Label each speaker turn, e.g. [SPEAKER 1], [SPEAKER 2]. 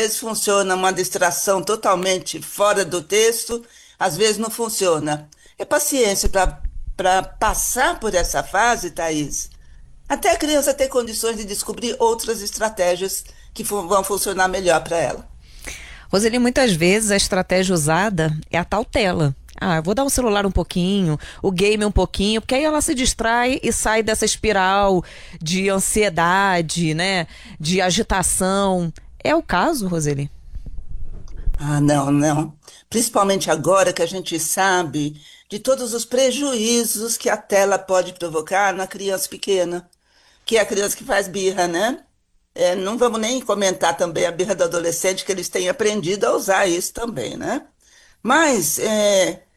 [SPEAKER 1] vezes funciona uma distração totalmente fora do texto, às vezes não funciona. É paciência para passar por essa fase, Thaís, até a criança ter condições de descobrir outras estratégias que vão funcionar melhor para ela.
[SPEAKER 2] Roseli, muitas vezes a estratégia usada é a tal tela. Ah, eu vou dar o celular um pouquinho, o game um pouquinho, porque aí ela se distrai e sai dessa espiral de ansiedade, né? De agitação. É o caso, Roseli?
[SPEAKER 1] Ah, não, não. Principalmente agora que a gente sabe de todos os prejuízos que a tela pode provocar na criança pequena, que é a criança que faz birra, né? Não vamos nem comentar também a birra do adolescente, que eles têm aprendido a usar isso também, né? Mas